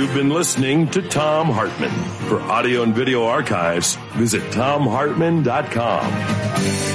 You've been listening to Thom Hartmann. For audio and video archives, visit thomhartmann.com.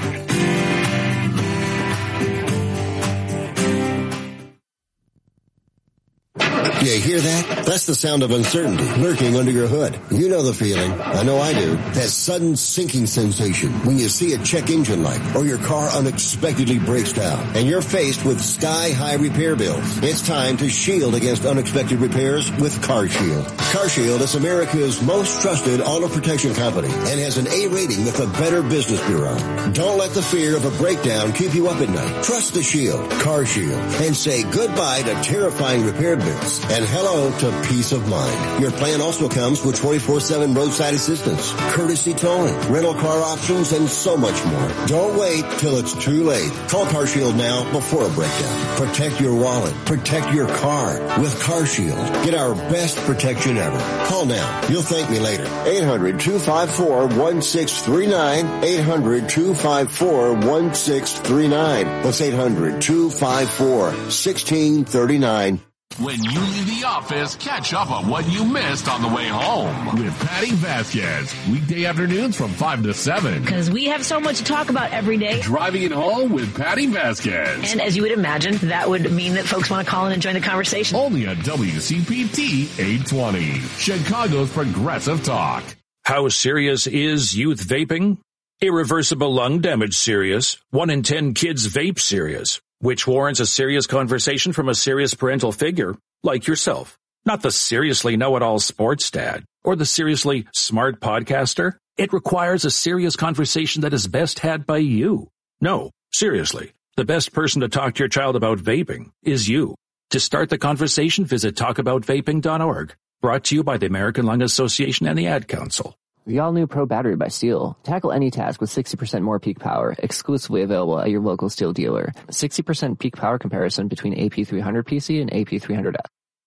You hear that? That's the sound of uncertainty lurking under your hood. You know the feeling. I know I do. That sudden sinking sensation when you see a check engine light or your car unexpectedly breaks down and you're faced with sky-high repair bills. It's time to shield against unexpected repairs with CarShield. CarShield is America's most trusted auto protection company and has an A rating with the Better Business Bureau. Don't let the fear of a breakdown keep you up at night. Trust the Shield, CarShield, and say goodbye to terrifying repair bills and hello to peace of mind. Your plan also comes with 24/7 roadside assistance, courtesy towing, rental car options, and so much more. Don't wait till it's too late. Call CarShield now before a breakdown. Protect your wallet. Protect your car with CarShield. Get our best protection ever. Call now. You'll thank me later. 800-254-1639. 800-254-1639. That's 800-254-1639. When you leave the office, catch up on what you missed on the way home with Patty Vasquez. Weekday afternoons from 5 to 7. Because we have so much to talk about every day. Driving it home with Patty Vasquez. And as you would imagine, that would mean that folks want to call in and join the conversation. Only on WCPT 820, Chicago's Progressive Talk. How serious is youth vaping? Irreversible lung damage serious. 1 in 10 kids vape serious. Which warrants a serious conversation from a serious parental figure, like yourself. Not the seriously know-it-all sports dad, or the seriously smart podcaster. It requires a serious conversation that is best had by you. No, seriously, the best person to talk to your child about vaping is you. To start the conversation, visit talkaboutvaping.org. Brought to you by the American Lung Association and the Ad Council. The all-new Pro Battery by Steel. Tackle any task with 60% more peak power, exclusively available at your local Steel dealer. 60% peak power comparison between AP300 PC and AP300F.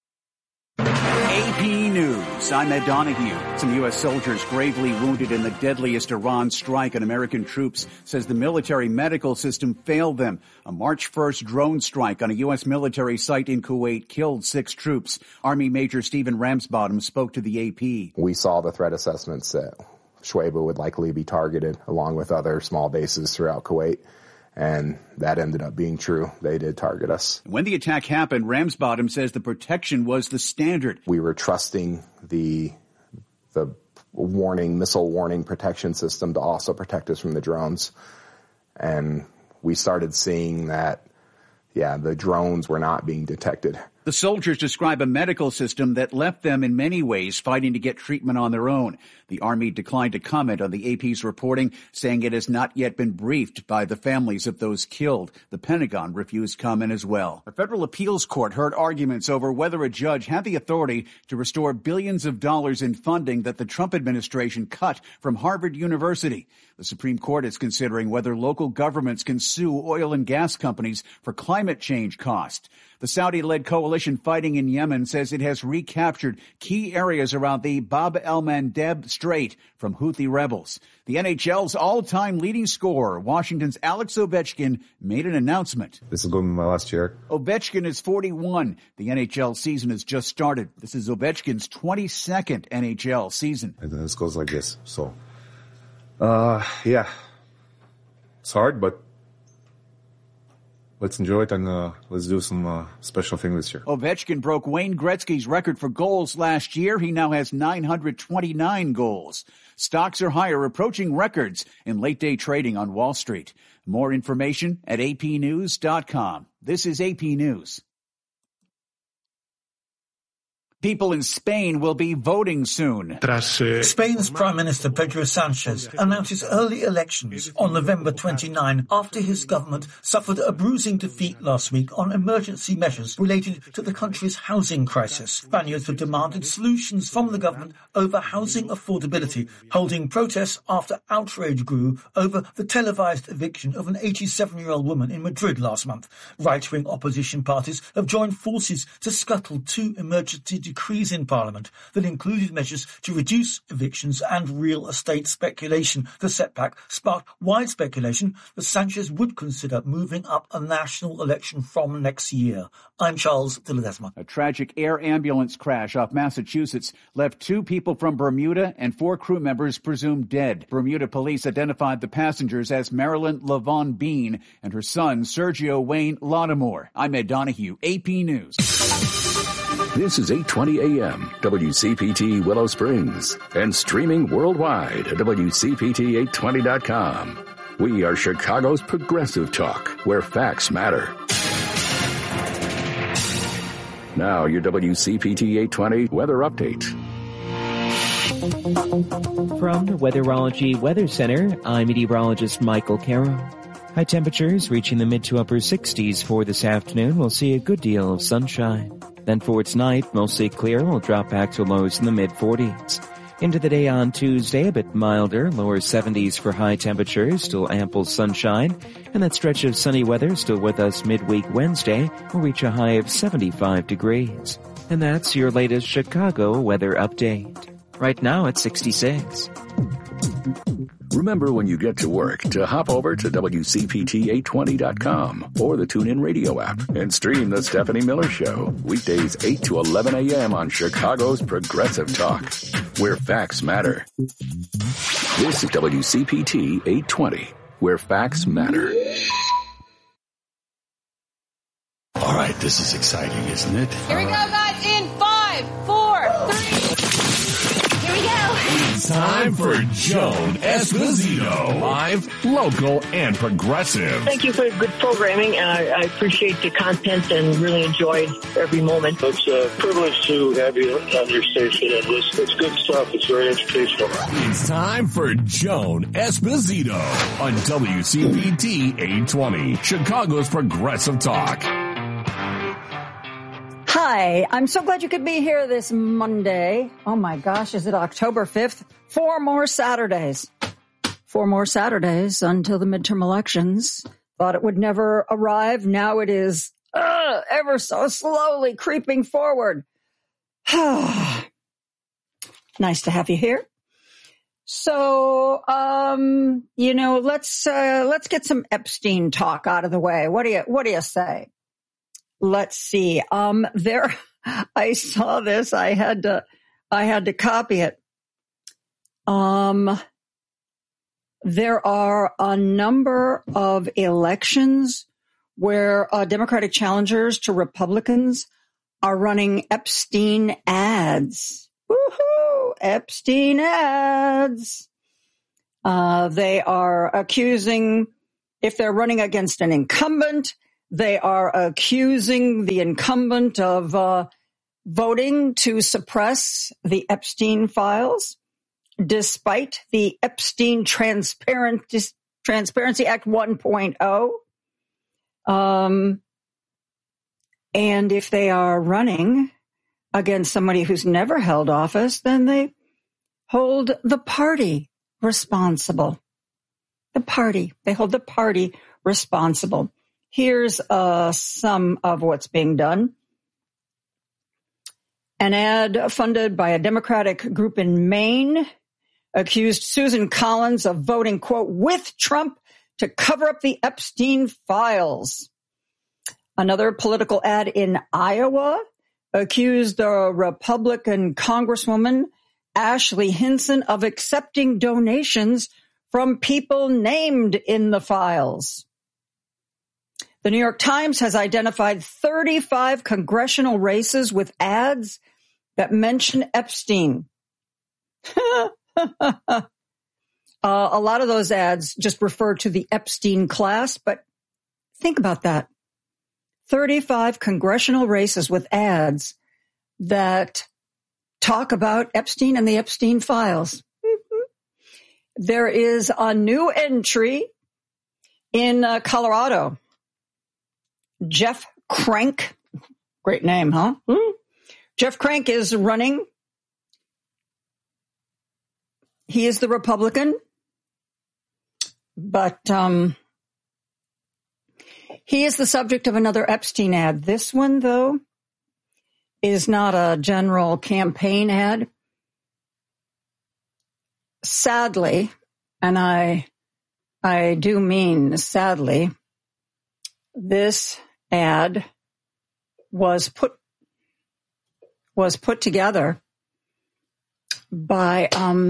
AP News. I'm Ed Donahue. Some U.S. soldiers gravely wounded in the deadliest Iran strike on American troops, says the military medical system failed them. A March 1st drone strike on a U.S. military site in Kuwait killed 6 troops. Army Major Stephen Ramsbottom spoke to the AP. We saw the threat assessments that Shuaibah would likely be targeted, along with other small bases throughout Kuwait. And that ended up being true. They did target us. When the attack happened, Ramsbottom says the protection was the standard. We were trusting the missile warning protection system to also protect us from the drones. And we started seeing that, the drones were not being detected. The soldiers describe a medical system that left them in many ways fighting to get treatment on their own. The Army declined to comment on the AP's reporting, saying it has not yet been briefed by the families of those killed. The Pentagon refused comment as well. A federal appeals court heard arguments over whether a judge had the authority to restore billions of dollars in funding that the Trump administration cut from Harvard University. The Supreme Court is considering whether local governments can sue oil and gas companies for climate change costs. The Saudi-led coalition fighting in Yemen says it has recaptured key areas around the Bab el-Mandeb Strait from Houthi rebels. The NHL's all-time leading scorer, Washington's Alex Ovechkin, made an announcement. This is going to be my last year. Ovechkin is 41. The NHL season has just started. This is Ovechkin's 22nd NHL season. And then this goes like this. So, it's hard, but let's enjoy it and let's do some special things this year. Ovechkin broke Wayne Gretzky's record for goals last year. He now has 929 goals. Stocks are higher, approaching records in late-day trading on Wall Street. More information at apnews.com. This is AP News. People in Spain will be voting soon. Spain's Prime Minister Pedro Sanchez announces early elections on November 29 after his government suffered a bruising defeat last week on emergency measures related to the country's housing crisis. Spaniards have demanded solutions from the government over housing affordability, holding protests after outrage grew over the televised eviction of an 87-year-old woman in Madrid last month. Right-wing opposition parties have joined forces to scuttle 2 emergency decrees in Parliament that included measures to reduce evictions and real estate speculation. The setback sparked wide speculation that Sanchez would consider moving up a national election from next year. I'm Charles de Ledesma. A tragic air ambulance crash off Massachusetts left 2 people from Bermuda and 4 crew members presumed dead. Bermuda police identified the passengers as Marilyn LaVon Bean and her son, Sergio Wayne Lattimore. I'm Ed Donahue, AP News. This is 820 AM, WCPT Willow Springs, and streaming worldwide at WCPT820.com. We are Chicago's progressive talk, where facts matter. Now, your WCPT 820 weather update. From the Weatherology Weather Center, I'm meteorologist Michael Carroll. High temperatures reaching the mid to upper 60s for this afternoon. We'll see a good deal of sunshine. Then for tonight, mostly clear. We'll drop back to lows in the mid-40s. Into the day on Tuesday, a bit milder, lower 70s for high temperatures, still ample sunshine. And that stretch of sunny weather still with us midweek Wednesday will reach a high of 75 degrees. And that's your latest Chicago weather update. Right now it's 66. Remember when you get to work to hop over to WCPT820.com or the TuneIn Radio app and stream The Stephanie Miller Show. Weekdays 8 to 11 a.m. on Chicago's Progressive Talk, where facts matter. This is WCPT 820, where facts matter. All right, this is exciting, isn't it? Here we go, guys, in 5, 4, 3... Here we go. It's time for Joan Esposito. Live, local, and progressive. Thank you for the good programming. I appreciate the content and really enjoyed every moment. It's a privilege to have you on your station and listen. It's good stuff. It's very educational. It's time for Joan Esposito on WCPT 820, Chicago's Progressive Talk. Hi, I'm so glad you could be here this Monday. Oh my gosh, is it October 5th? 4 more Saturdays. 4 more Saturdays until the midterm elections. Thought it would never arrive. Now it is ever so slowly creeping forward. Nice to have you here. So, let's get some Epstein talk out of the way. What do you say? Let's see. I saw this. I had to copy it. There are a number of elections where Democratic challengers to Republicans are running Epstein ads. Woohoo! Epstein ads. They are accusing, if they're running against an incumbent, they are accusing the incumbent of voting to suppress the Epstein files, despite the Epstein Transparency Act 1.0. And if they are running against somebody who's never held office, then they hold the party responsible. They hold the party responsible. Here's some of what's being done. An ad funded by a Democratic group in Maine accused Susan Collins of voting, quote, with Trump to cover up the Epstein files. Another political ad in Iowa accused the Republican Congresswoman Ashley Hinson of accepting donations from people named in the files. The New York Times has identified 35 congressional races with ads that mention Epstein. A lot of those ads just refer to the Epstein class, but think about that. 35 congressional races with ads that talk about Epstein and the Epstein files. There is a new entry in Colorado. Jeff Crank, great name, huh? Jeff Crank is running. He is the Republican, but he is the subject of another Epstein ad. This one, though, is not a general campaign ad. Sadly, and I do mean sadly, this ad was put together by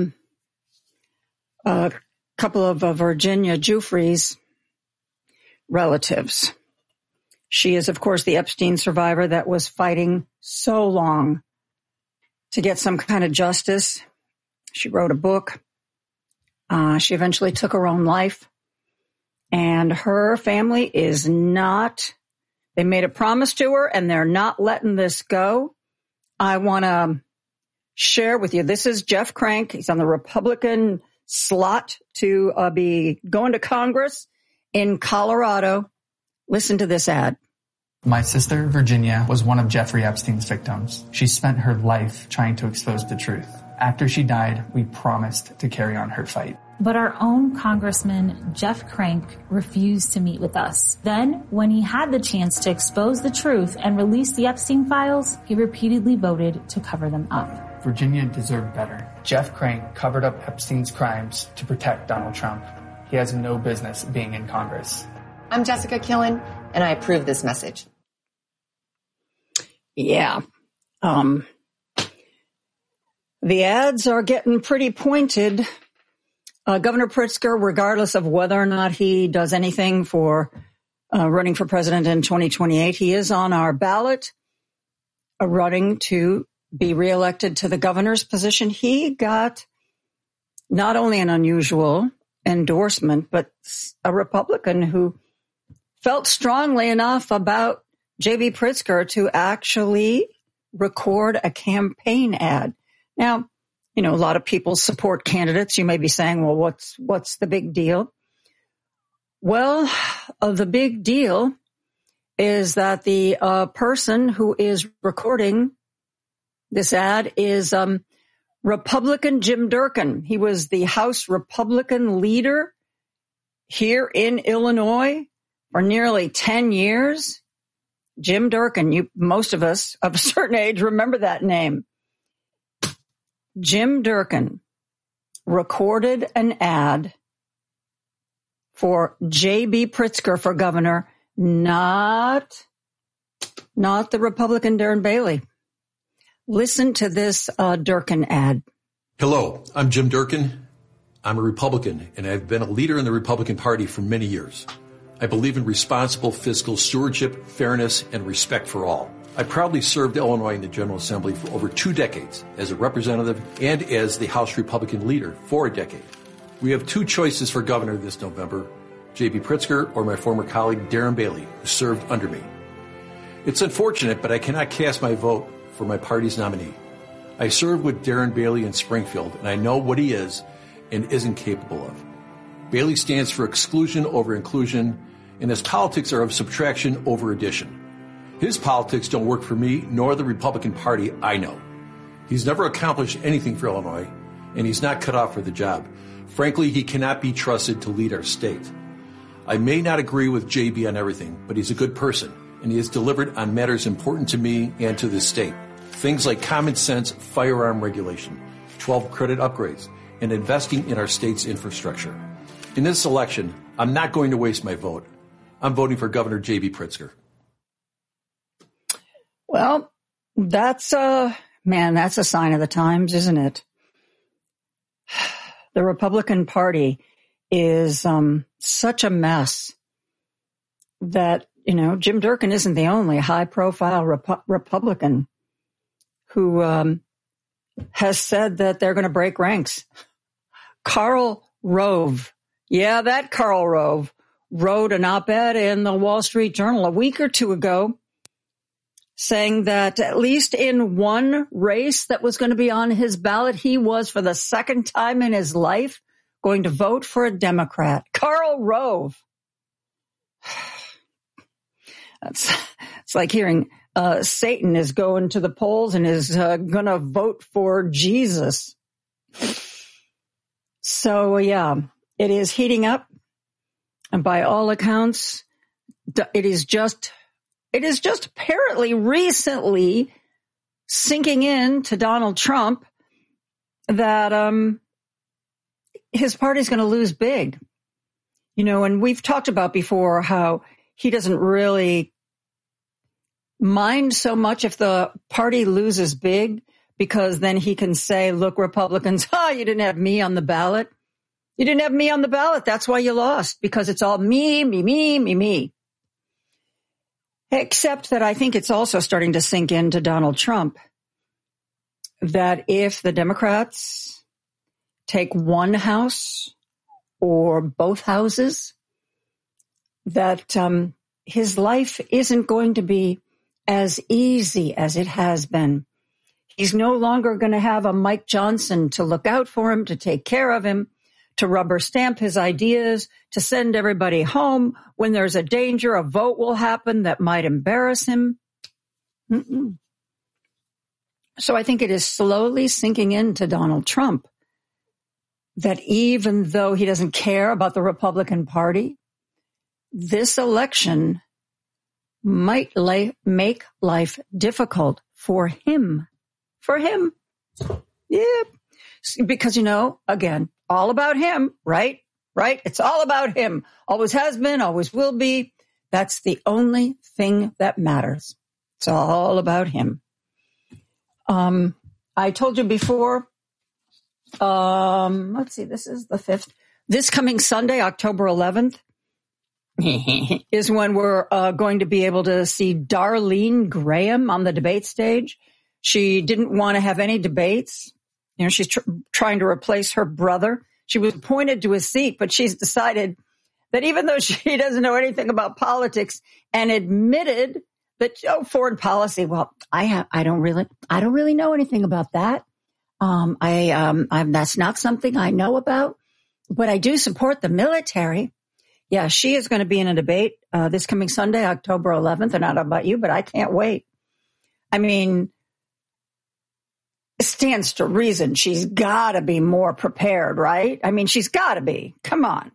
a couple of Virginia Giuffre's relatives. She is, of course, the Epstein survivor that was fighting so long to get some kind of justice. She wrote a book. She eventually took her own life. And her family is not, they made a promise to her and they're not letting this go. I want to share with you, this is Jeff Crank. He's on the Republican slot to be going to Congress in Colorado. Listen to this ad. My sister, Virginia, was one of Jeffrey Epstein's victims. She spent her life trying to expose the truth. After she died, we promised to carry on her fight. But our own Congressman, Jeff Crank, refused to meet with us. Then, when he had the chance to expose the truth and release the Epstein files, he repeatedly voted to cover them up. Virginia deserved better. Jeff Crank covered up Epstein's crimes to protect Donald Trump. He has no business being in Congress. I'm Jessica Killen, and I approve this message. Yeah. The ads are getting pretty pointed. Governor Pritzker, regardless of whether or not he does anything for running for president in 2028, he is on our ballot running to be reelected to the governor's position. He got not only an unusual endorsement, but a Republican who felt strongly enough about J.B. Pritzker to actually record a campaign ad. Now, you know, a lot of people support candidates. You may be saying, well, what's the big deal? Well, the big deal is that the person who is recording this ad is Republican Jim Durkin. He was the House Republican leader here in Illinois for nearly 10 years. Jim Durkin, most of us of a certain age remember that name. Jim Durkin recorded an ad for J.B. Pritzker for governor, not the Republican Darren Bailey. Listen to this Durkin ad. Hello, I'm Jim Durkin. I'm a Republican, and I've been a leader in the Republican Party for many years. I believe in responsible fiscal stewardship, fairness, and respect for all. I proudly served Illinois in the General Assembly for over 2 decades as a representative and as the House Republican leader for a decade. We have 2 choices for governor this November, J.B. Pritzker or my former colleague Darren Bailey, who served under me. It's unfortunate, but I cannot cast my vote for my party's nominee. I served with Darren Bailey in Springfield, and I know what he is and isn't capable of. Bailey stands for exclusion over inclusion, and his politics are of subtraction over addition. His politics don't work for me, nor the Republican Party I know. He's never accomplished anything for Illinois, and he's not cut out for the job. Frankly, he cannot be trusted to lead our state. I may not agree with JB on everything, but he's a good person, and he has delivered on matters important to me and to the state. Things like common sense firearm regulation, 12 credit upgrades, and investing in our state's infrastructure. In this election, I'm not going to waste my vote. I'm voting for Governor J.B. Pritzker. Well, that's a sign of the times, isn't it? The Republican Party is such a mess that, you know, Jim Durkin isn't the only high-profile Republican who has said that they're going to break ranks. Karl Rove, yeah, that Karl Rove, wrote an op-ed in the Wall Street Journal a week or 2 ago saying that at least in one race that was going to be on his ballot, he was, for the second time in his life, going to vote for a Democrat. Karl Rove. It's like hearing Satan is going to the polls and is going to vote for Jesus. So, yeah, it is heating up. And by all accounts, it is just apparently recently sinking in to Donald Trump that his party's going to lose big. You know, and we've talked about before how he doesn't really mind so much if the party loses big, because then he can say, look, Republicans, you didn't have me on the ballot. You didn't have me on the ballot. That's why you lost, because it's all me, me, me, me, me. Except that I think it's also starting to sink into Donald Trump that if the Democrats take one house or both houses, that his life isn't going to be as easy as it has been. He's no longer going to have a Mike Johnson to look out for him, to take care of him, to rubber stamp his ideas, to send everybody home. When there's a danger, a vote will happen that might embarrass him. So I think it is slowly sinking into Donald Trump that even though he doesn't care about the Republican Party, this election might make life difficult for him. For him. Yeah. Because, you know, again, all about him, right? Right? It's all about him. Always has been, always will be. That's the only thing that matters. It's all about him. I told you before, let's see, this is the 5th. This coming Sunday, October 11th, is when we're going to be able to see Darlene Graham on the debate stage. She didn't want to have any debates. You know, she's trying to replace her brother. She was appointed to a seat, but she's decided that even though she doesn't know anything about politics and admitted that, foreign policy, well, I don't really know anything about that. That's not something I know about, but I do support the military. Yeah, she is going to be in a debate this coming Sunday, October 11th. And I don't know about you, but I can't wait. I mean, it stands to reason she's got to be more prepared, right? I mean, she's got to be. Come on.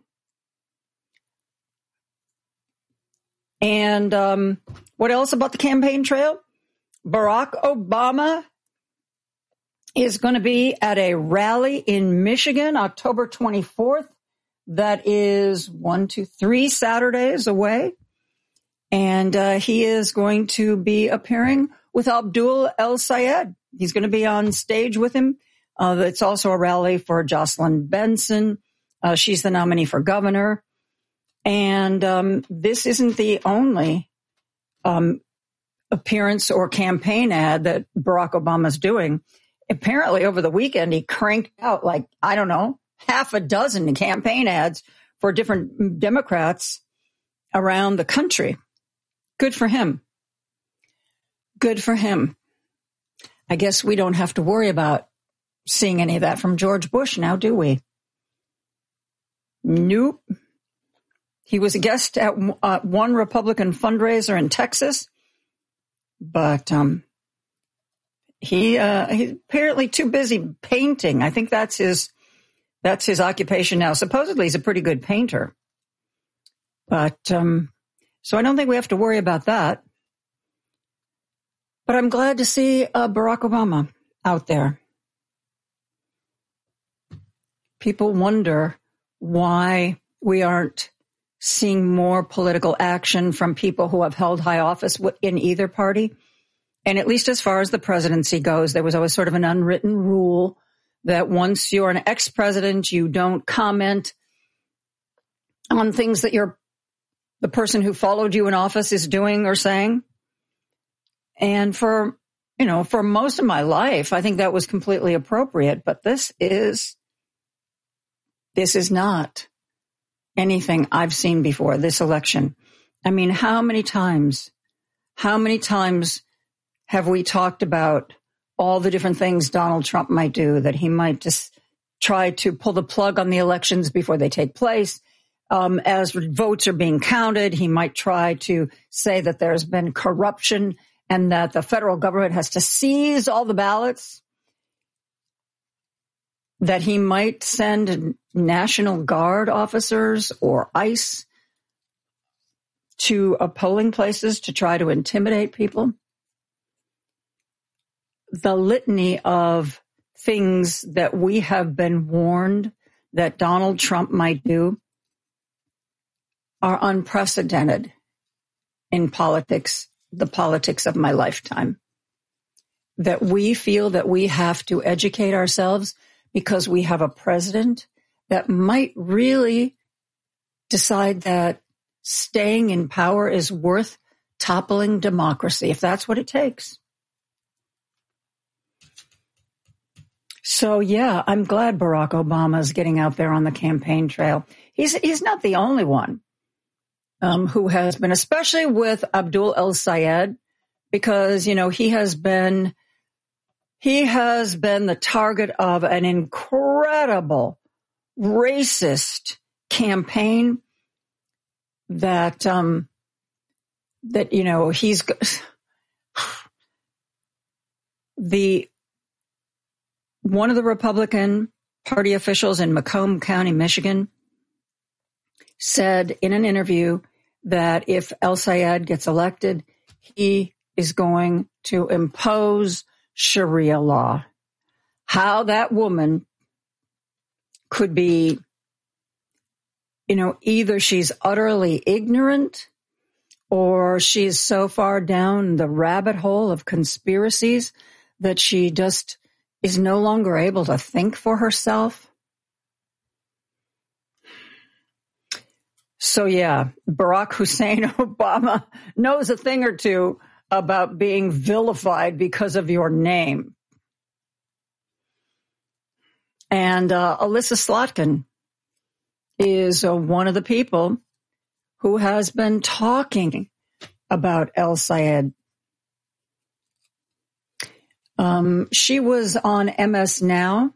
And what else about the campaign trail? Barack Obama is going to be at a rally in Michigan, October 24th. That is 3 Saturdays away. And he is going to be appearing with Abdul El-Sayed. He's going to be on stage with him. It's also a rally for Jocelyn Benson. She's the nominee for governor. And this isn't the only appearance or campaign ad that Barack Obama's doing. Apparently, over the weekend, he cranked out half a dozen campaign ads for different Democrats around the country. Good for him. Good for him. I guess we don't have to worry about seeing any of that from George Bush now, do we? Nope. He was a guest at one Republican fundraiser in Texas, but he's apparently too busy painting. I think that's his occupation now. Supposedly, he's a pretty good painter. But so I don't think we have to worry about that. But I'm glad to see Barack Obama out there. People wonder why we aren't seeing more political action from people who have held high office in either party. And at least as far as the presidency goes, there was always sort of an unwritten rule that once you're an ex-president, you don't comment on things that the person who followed you in office is doing or saying. And for most of my life, I think that was completely appropriate. But this is not anything I've seen before, this election. I mean, how many times have we talked about all the different things Donald Trump might do, that he might just try to pull the plug on the elections before they take place? As votes are being counted, he might try to say that there's been corruption and that the federal government has to seize all the ballots, that he might send National Guard officers or ICE to polling places to try to intimidate people. the litany of things that we have been warned that Donald Trump might do are unprecedented in politics, the politics of my lifetime. That we feel that we have to educate ourselves because we have a president that might really decide that staying in power is worth toppling democracy, if that's what it takes. So, yeah, I'm glad Barack Obama is getting out there on the campaign trail. He's not the only one who has been, especially with Abdul El-Sayed, because, you know, he has been the target of an incredible racist campaign that you know, one of the Republican Party officials in Macomb County, Michigan, said in an interview that if El-Sayed gets elected, he is going to impose Sharia law. How that woman could be, you know, either she's utterly ignorant or she's so far down the rabbit hole of conspiracies that she just is no longer able to think for herself. So, yeah, Barack Hussein Obama knows a thing or two about being vilified because of your name. And Alyssa Slotkin is one of the people who has been talking about El-Sayed. She was on MS Now,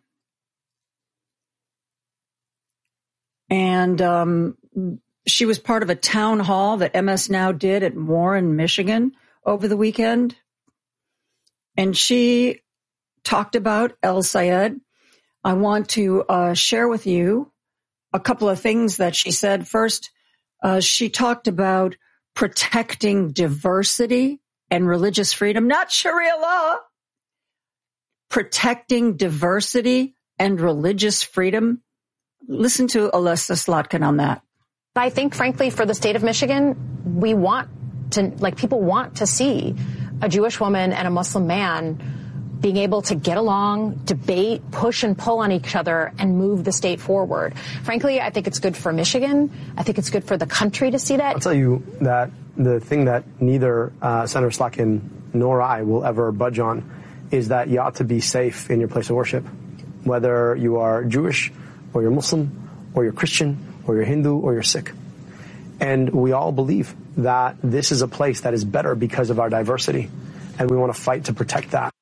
and she was part of a town hall that MS Now did at Warren, Michigan over the weekend. And she talked about El-Sayed. I want to share with you a couple of things that she said. First, she talked about protecting diversity and religious freedom, not Sharia law. Protecting diversity and religious freedom. Listen to Alyssa Slotkin on that. I think, frankly, for the state of Michigan, we want to, people want to see a Jewish woman and a Muslim man being able to get along, debate, push and pull on each other, and move the state forward. Frankly, I think it's good for Michigan. I think it's good for the country to see that. I'll tell you that the thing that neither Senator Slotkin nor I will ever budge on is that you ought to be safe in your place of worship, whether you are Jewish or you're Muslim or you're Christian or you're Hindu or you're Sikh. And we all believe that this is a place that is better because of our diversity, and we want to fight to protect that.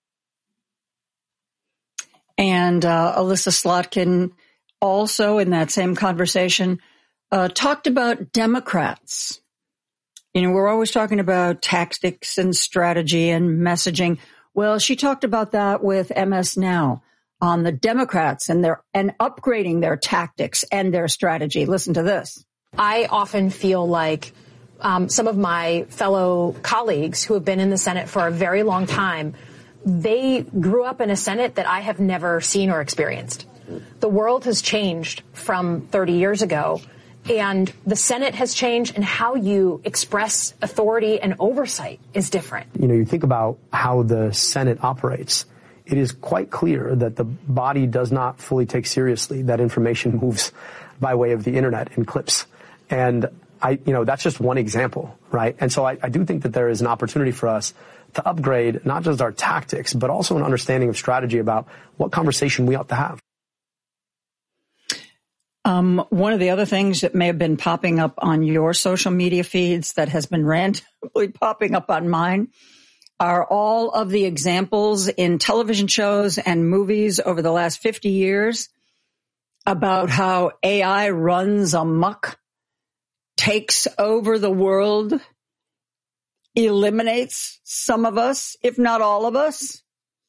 And Alyssa Slotkin also in that same conversation talked about Democrats. You know, we're always talking about tactics and strategy and messaging. Well, she talked about that with MS Now on the Democrats and upgrading their tactics and their strategy. Listen to this. I often feel like some of my fellow colleagues who have been in the Senate for a very long time, they grew up in a Senate that I have never seen or experienced. The world has changed from 30 years ago, and the Senate has changed, and how you express authority and oversight is different. You know, you think about how the Senate operates. It is quite clear that the body does not fully take seriously that information moves by way of the internet in clips. And that's just one example, right? And so I do think that there is an opportunity for us to upgrade not just our tactics, but also an understanding of strategy about what conversation we ought to have. One of the other things that may have been popping up on your social media feeds that has been randomly popping up on mine are all of the examples in television shows and movies over the last 50 years about how AI runs amok, takes over the world, eliminates some of us, if not all of us.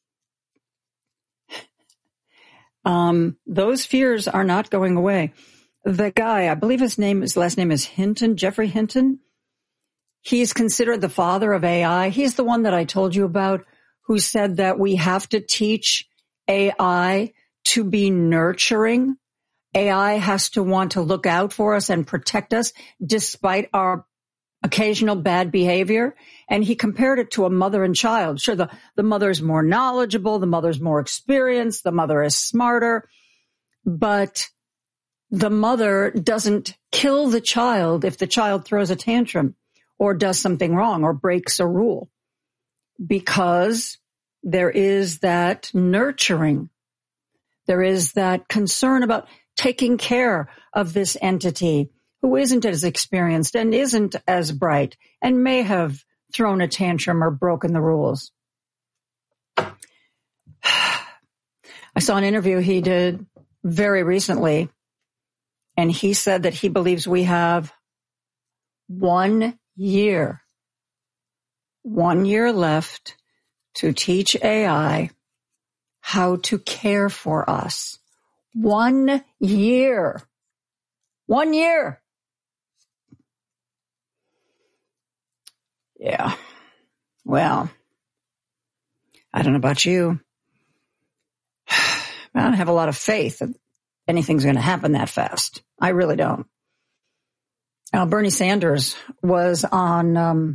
Those fears are not going away. The guy, I believe his last name is Hinton, Geoffrey Hinton. He's considered the father of AI. He's the one that I told you about who said that we have to teach AI to be nurturing. AI has to want to look out for us and protect us despite our occasional bad behavior. And he compared it to a mother and child. Sure, the mother's more knowledgeable, the mother's more experienced, the mother is smarter, but the mother doesn't kill the child if the child throws a tantrum or does something wrong or breaks a rule, because there is that nurturing. There is that concern about taking care of this entity who isn't as experienced and isn't as bright and may have thrown a tantrum or broken the rules. I saw an interview he did very recently, and he said that he believes we have 1 year left to teach AI how to care for us. 1 year. 1 year. Yeah. Well, I don't know about you. I don't have a lot of faith that anything's going to happen that fast. I really don't. Bernie Sanders was on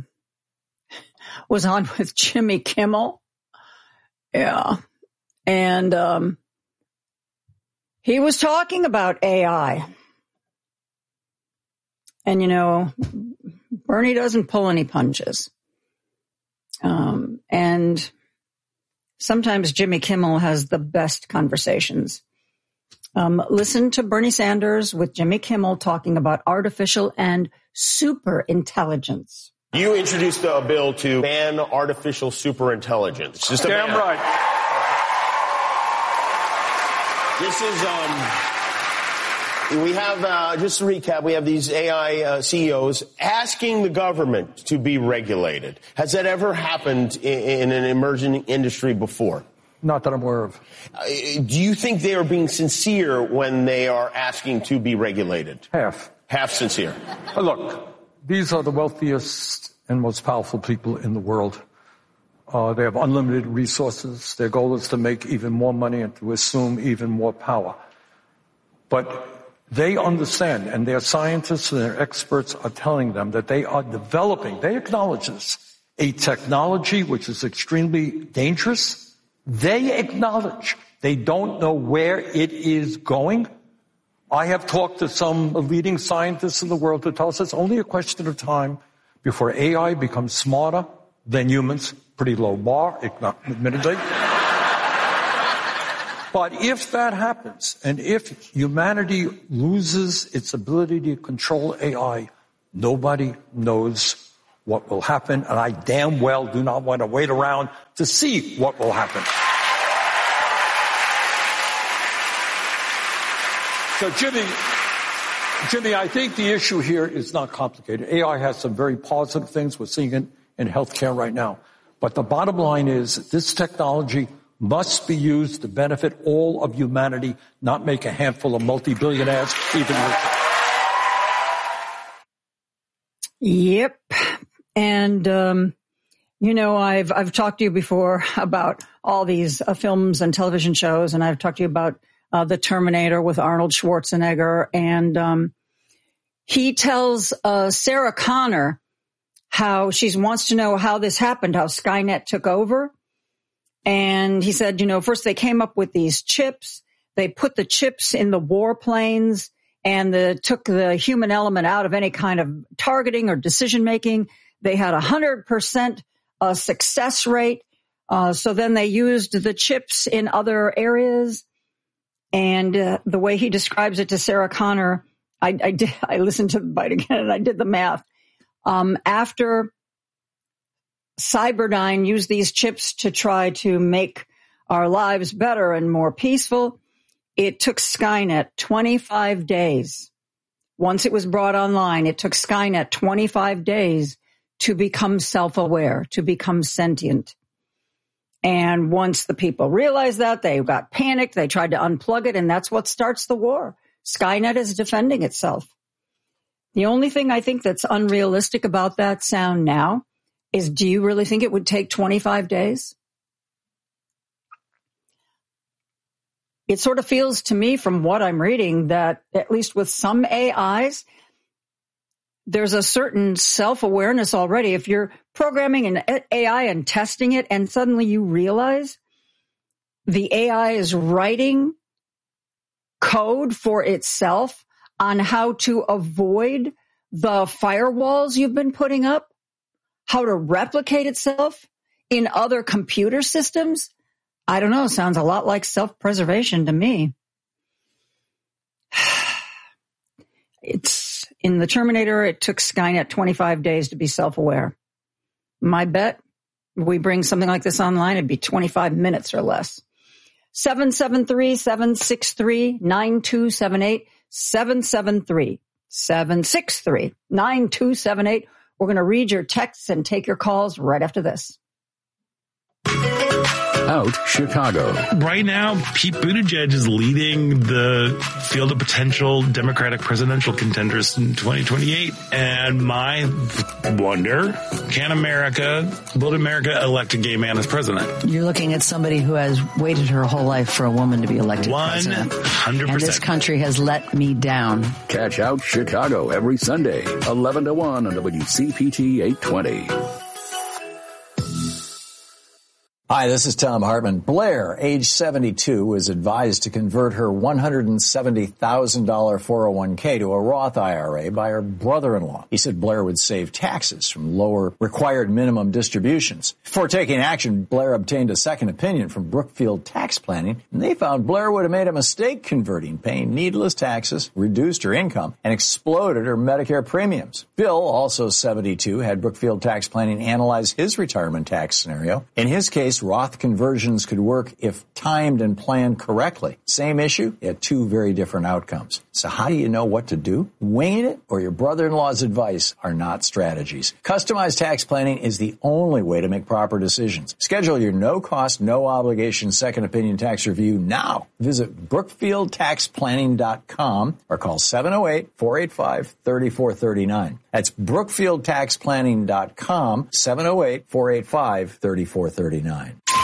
with Jimmy Kimmel. Yeah. And he was talking about AI. And, you know, Bernie doesn't pull any punches. And sometimes Jimmy Kimmel has the best conversations. Listen to Bernie Sanders with Jimmy Kimmel talking about artificial and super intelligence. You introduced a bill to ban artificial superintelligence. Just damn right. This is, we have, just to recap, we have these AI CEOs asking the government to be regulated. Has that ever happened in an emerging industry before? Not that I'm aware of. Do you think they are being sincere when they are asking to be regulated? Half. Half sincere. Look, these are the wealthiest and most powerful people in the world. They have unlimited resources. Their goal is to make even more money and to assume even more power. But they understand, and their scientists and their experts are telling them that they are developing, they acknowledge this, a technology which is extremely dangerous. They acknowledge they don't know where it is going. I have talked to some leading scientists in the world who tell us it's only a question of time before AI becomes smarter than humans. Pretty low bar, admittedly. But if that happens, and if humanity loses its ability to control AI, nobody knows what will happen, and I damn well do not want to wait around to see what will happen. So, Jimmy, I think the issue here is not complicated. AI has some very positive things. We're seeing it in healthcare right now. But the bottom line is this technology must be used to benefit all of humanity, not make a handful of multi-billionaires even richer. Yep. And, you know, I've talked to you before about all these films and television shows, and I've talked to you about The Terminator with Arnold Schwarzenegger. And he tells Sarah Connor how she wants to know how this happened, how Skynet took over. And he said, you know, first they came up with these chips. They put the chips in the warplanes and took the human element out of any kind of targeting or decision making. They had 100% success rate. So then they used the chips in other areas. And the way he describes it to Sarah Connor, I listened to the bite again and I did the math. After Cyberdyne used these chips to try to make our lives better and more peaceful, it took Skynet 25 days. Once it was brought online, it took Skynet 25 days to become self-aware, to become sentient. And once the people realized that, they got panicked, they tried to unplug it, and that's what starts the war. Skynet is defending itself. The only thing I think that's unrealistic about that sound now is, do you really think it would take 25 days? It sort of feels to me from what I'm reading that at least with some AIs, there's a certain self-awareness already. If you're programming an AI and testing it and suddenly you realize the AI is writing code for itself on how to avoid the firewalls you've been putting up, how to replicate itself in other computer systems, I don't know, sounds a lot like self-preservation to me. It's in the Terminator, it took Skynet 25 days to be self-aware. My bet, if we bring something like this online, it'd be 25 minutes or less. 773-763-9278, 773-763-9278. We're going to read your texts and take your calls right after this. Out Chicago. Right now, Pete Buttigieg is leading the field of potential Democratic presidential contenders in 2028. And my wonder, will America elect a gay man as president? You're looking at somebody who has waited her whole life for a woman to be elected president. 100%. And this country has let me down. Catch Out Chicago every Sunday, 11 to 1 on WCPT 820. Hi, this is Tom Hartman. Blair, age 72, is advised to convert her $170,000 401k to a Roth IRA by her brother-in-law. He said Blair would save taxes from lower required minimum distributions. Before taking action, Blair obtained a second opinion from Brookfield Tax Planning, and they found Blair would have made a mistake converting, paying needless taxes, reduced her income, and exploded her Medicare premiums. Bill, also 72, had Brookfield Tax Planning analyze his retirement tax scenario. In his case, Roth conversions could work if timed and planned correctly. Same issue, yet two very different outcomes. So how do you know what to do? Winging it or your brother-in-law's advice are not strategies. Customized tax planning is the only way to make proper decisions. Schedule your no-cost, no-obligation second opinion tax review now. Visit BrookfieldTaxPlanning.com or call 708-485-3439. That's BrookfieldTaxPlanning.com, 708-485-3439.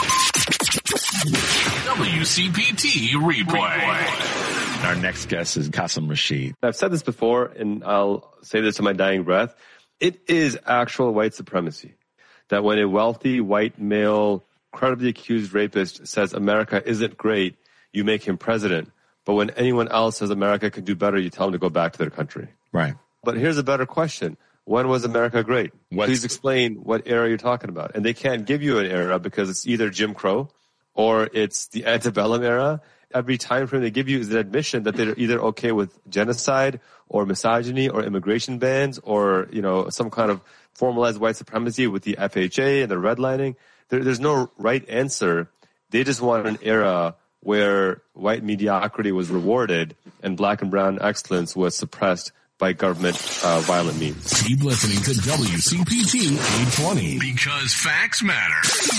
WCPT Replay. Our next guest is Qasim Rashid. I've said this before, and I'll say this to my dying breath. It is actual white supremacy that when a wealthy, white, male, credibly accused rapist says America isn't great, you make him president. But when anyone else says America could do better, you tell them to go back to their country. Right. But here's a better question. When was America great? Please explain what era you're talking about. And they can't give you an era because it's either Jim Crow or it's the antebellum era. Every time frame they give you is an admission that they're either okay with genocide or misogyny or immigration bans or, some kind of formalized white supremacy with the FHA and the redlining. There's no right answer. They just want an era where white mediocrity was rewarded and black and brown excellence was suppressed by government violent means. Keep listening to WCPT 820 because facts matter.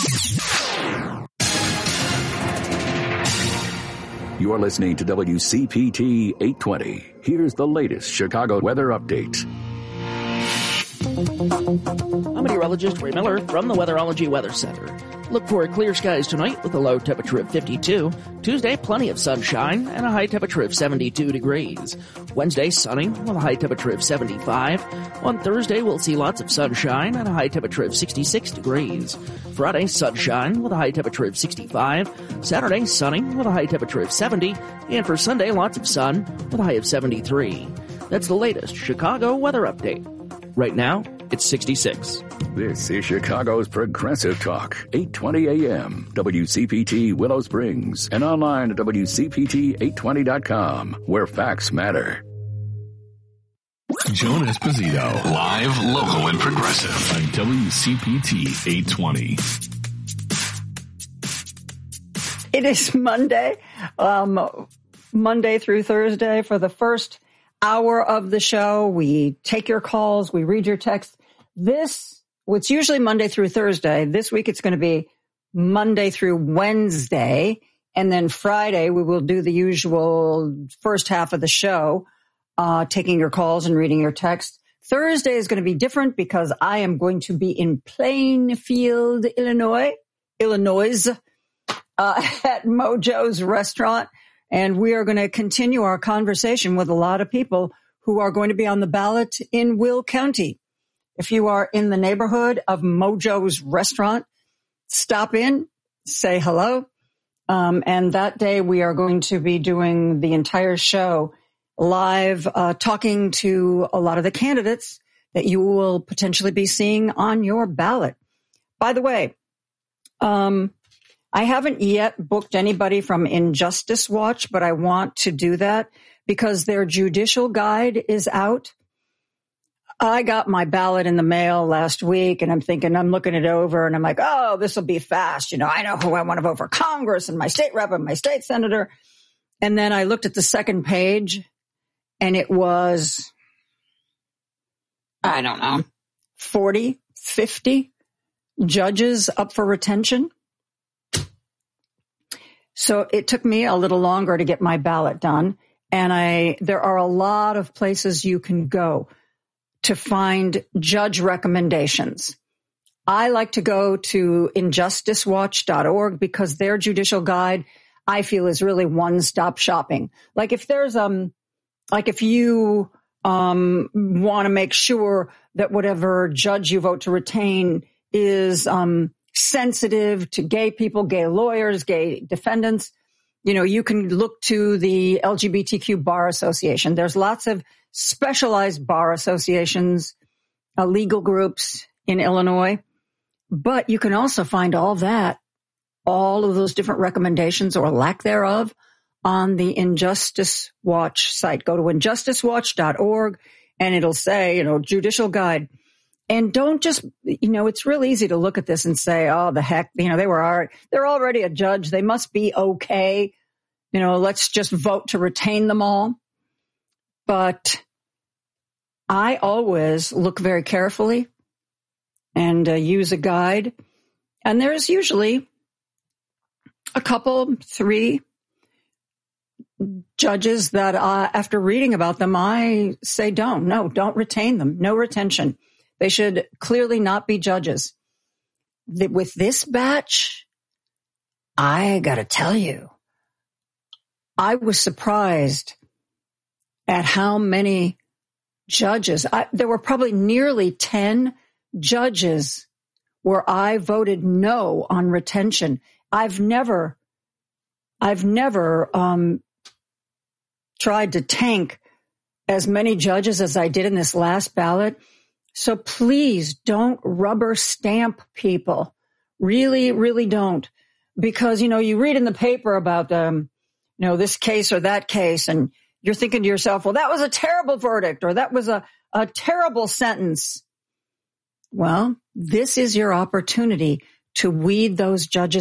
You are listening to WCPT 820. Here's the latest Chicago weather update. I'm meteorologist Ray Miller from the Weatherology Weather Center. Look for clear skies tonight with a low temperature of 52. Tuesday, plenty of sunshine and a high temperature of 72 degrees. Wednesday, sunny with a high temperature of 75. On Thursday, we'll see lots of sunshine and a high temperature of 66 degrees. Friday, sunshine with a high temperature of 65. Saturday, sunny with a high temperature of 70. And for Sunday, lots of sun with a high of 73. That's the latest Chicago weather update. Right now, it's 66. This is Chicago's Progressive Talk, 820 AM, WCPT Willow Springs, and online at WCPT820.com, where facts matter. Joan Esposito, live, local, and progressive on WCPT 820. It is Monday, Monday through Thursday for the first hour of the show. We take your calls. We read your texts. What's usually Monday through Thursday. This week it's going to be Monday through Wednesday. And then Friday we will do the usual first half of the show, taking your calls and reading your texts. Thursday is going to be different because I am going to be in Plainfield, Illinois, at Mojo's restaurant, And we are going to continue our conversation with a lot of people who are going to be on the ballot in Will County. If you are in the neighborhood of Mojo's Restaurant, stop in, say hello. And that day we are going to be doing the entire show live, talking to a lot of the candidates that you will potentially be seeing on your ballot. By the way, I haven't yet booked anybody from Injustice Watch, but I want to do that because their judicial guide is out. I got my ballot in the mail last week, and I'm looking it over, and I'm like, oh, this will be fast. I know who I want to vote for Congress and my state rep and my state senator. And then I looked at the second page, and it was, I don't know, 40, 50 judges up for retention. So it took me a little longer to get my ballot done. And there are a lot of places you can go to find judge recommendations. I like to go to injusticewatch.org because their judicial guide, I feel, is really one-stop shopping. Like if there's, if you want to make sure that whatever judge you vote to retain is sensitive to gay people, gay lawyers, gay defendants, you can look to the LGBTQ Bar Association. There's lots of specialized bar associations, legal groups in Illinois, but you can also find all of those different recommendations or lack thereof on the Injustice Watch site. Go to injusticewatch.org and it'll say, judicial guide. And don't just, it's real easy to look at this and say, oh, the heck, they're already a judge. They must be okay. Let's just vote to retain them all. But I always look very carefully and use a guide. And there's usually a couple, 3 judges that after reading about them, I say don't retain them. No retention. They should clearly not be judges. With this batch, I got to tell you, I was surprised at how many judges. There were probably nearly 10 judges where I voted no on retention. I've never tried to tank as many judges as I did in this last ballot. So please don't rubber stamp people. Really, really don't. Because, you read in the paper about this case or that case, and you're thinking to yourself, well, that was a terrible verdict, or that was a terrible sentence. Well, this is your opportunity to weed those judges